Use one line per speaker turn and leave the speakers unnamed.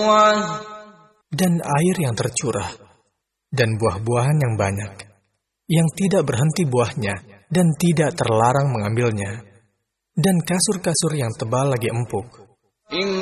dan air yang tercurah, dan buah-buahan yang banyak, yang tidak berhenti buahnya dan tidak terlarang mengambilnya, dan kasur-kasur yang tebal lagi empuk.